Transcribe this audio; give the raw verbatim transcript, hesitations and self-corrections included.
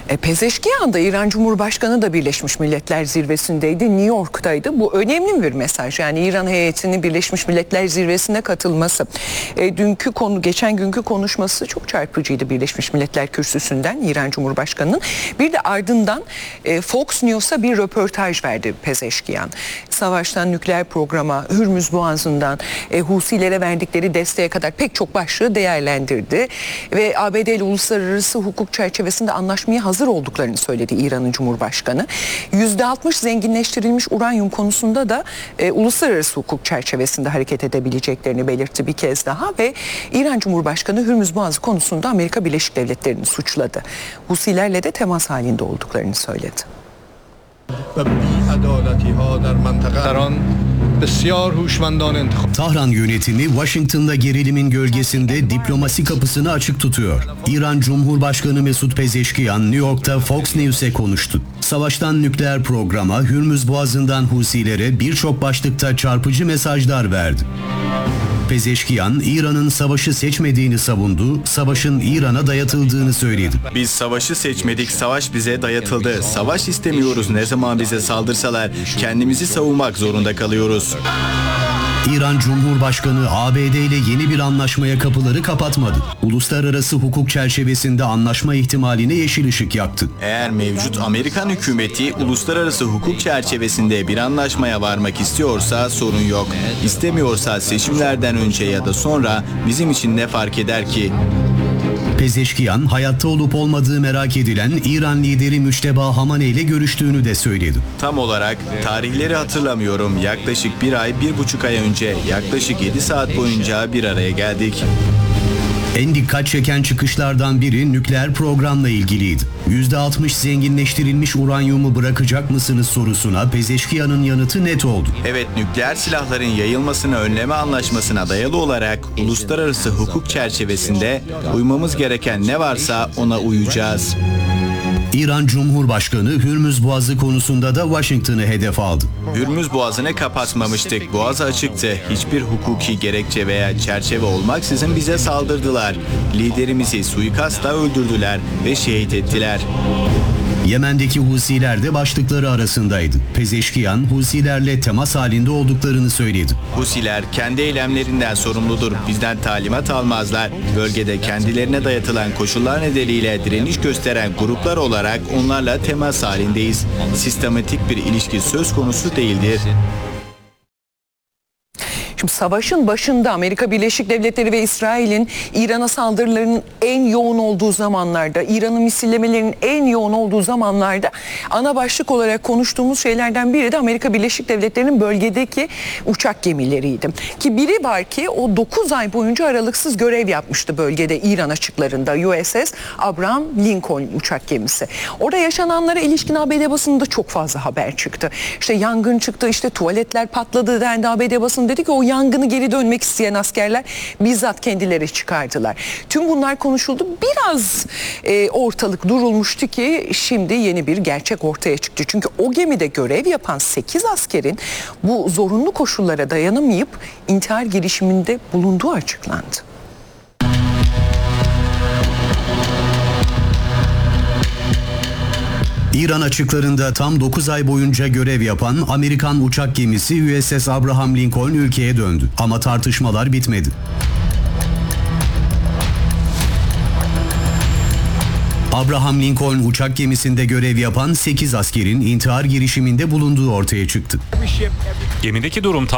E, Pezeşkiyan da İran Cumhurbaşkanı da Birleşmiş Milletler Zirvesi'ndeydi. New York'taydı. Bu önemli bir mesaj. Yani İran heyetinin Birleşmiş Milletler Zirvesi'ne katılması. E, dünkü konu, geçen günkü konuşması çok çarpıcıydı Birleşmiş Milletler Kürsüsü'nden İran Cumhurbaşkanı'nın. Bir de ardından e, Fox News'a bir röportaj verdi Pezeşkiyan. Savaştan nükleer programa, Hürmüz Boğazı'ndan e, Husilere verdikleri desteğe kadar pek çok başlığı değerlendirdi. Ve A B D ile uluslararası hukuk çerçevesinde anlaşmaya hazır olduklarını söyledi İran'ın Cumhurbaşkanı. yüzde altmış zenginleştirilmiş uranyum konusunda da e, uluslararası hukuk çerçevesinde hareket edebileceklerini belirtti bir kez daha ve İran Cumhurbaşkanı Hürmüz Boğazı konusunda Amerika Birleşik Devletleri'ni suçladı. Husilerle de temas halinde olduklarını söyledi. Tahran yönetimi Washington'da gerilimin gölgesinde diplomasi kapısını açık tutuyor. İran Cumhurbaşkanı Mesut Pezeşkiyan New York'ta Fox News'e konuştu. Savaştan nükleer programa, Hürmüz Boğazı'ndan Husilere birçok başlıkta çarpıcı mesajlar verdi. Pezeşkiyan, İran'ın savaşı seçmediğini savundu, savaşın İran'a dayatıldığını söyledi. Biz savaşı seçmedik, savaş bize dayatıldı. Savaş istemiyoruz, ne zaman bize saldırsalar kendimizi savunmak zorunda kalıyoruz. İran Cumhurbaşkanı A B D ile yeni bir anlaşmaya kapıları kapatmadı. Uluslararası hukuk çerçevesinde anlaşma ihtimaline yeşil ışık yaktı. Eğer mevcut Amerikan hükümeti uluslararası hukuk çerçevesinde bir anlaşmaya varmak istiyorsa sorun yok. İstemiyorsa seçimlerden önce ya da sonra bizim için ne fark eder ki? Pezeşkiyan, hayatta olup olmadığı merak edilen İran lideri Müşteba Hamaney ile görüştüğünü de söyledi. Tam olarak tarihleri hatırlamıyorum. Yaklaşık bir ay, bir buçuk ay önce yaklaşık yedi saat boyunca bir araya geldik. En dikkat çeken çıkışlardan biri nükleer programla ilgiliydi. yüzde altmış zenginleştirilmiş uranyumu bırakacak mısınız sorusuna Pezeşkiyan'ın yanıtı net oldu. Evet, nükleer silahların yayılmasını önleme anlaşmasına dayalı olarak uluslararası hukuk çerçevesinde uymamız gereken ne varsa ona uyacağız. İran Cumhurbaşkanı Hürmüz Boğazı konusunda da Washington'ı hedef aldı. Hürmüz Boğazı'nı kapatmamıştık. Boğaz açıktı. Hiçbir hukuki gerekçe veya çerçeve olmaksızın bize saldırdılar. Liderimizi suikastla öldürdüler ve şehit ettiler. Yemen'deki Husiler de başlıkları arasındaydı. Pezeşkiyan, Husilerle temas halinde olduklarını söyledi. Husiler kendi eylemlerinden sorumludur. Bizden talimat almazlar. Bölgede kendilerine dayatılan koşullar nedeniyle direniş gösteren gruplar olarak onlarla temas halindeyiz. Sistematik bir ilişki söz konusu değildir. Şimdi savaşın başında Amerika Birleşik Devletleri ve İsrail'in İran'a saldırılarının en yoğun olduğu zamanlarda, İran'ın misillemelerinin en yoğun olduğu zamanlarda ana başlık olarak konuştuğumuz şeylerden biri de Amerika Birleşik Devletleri'nin bölgedeki uçak gemileriydi. Ki biri var ki o dokuz ay boyunca aralıksız görev yapmıştı bölgede İran açıklarında U S S Abraham Lincoln uçak gemisi. Orada yaşananlara ilişkin A B D basınında çok fazla haber çıktı. İşte yangın çıktı, işte tuvaletler patladı dendi. A B D basını dedi ki o yangını geri dönmek isteyen askerler bizzat kendileri çıkardılar. Tüm bunlar konuşuldu. Biraz e, ortalık durulmuştu ki şimdi yeni bir gerçek ortaya çıktı. Çünkü o gemide görev yapan sekiz askerin bu zorunlu koşullara dayanamayıp intihar girişiminde bulunduğu açıklandı. İran açıklarında tam dokuz ay boyunca görev yapan Amerikan uçak gemisi U S S Abraham Lincoln ülkeye döndü. Ama tartışmalar bitmedi. Abraham Lincoln uçak gemisinde görev yapan sekiz askerin intihar girişiminde bulunduğu ortaya çıktı. Gemideki durum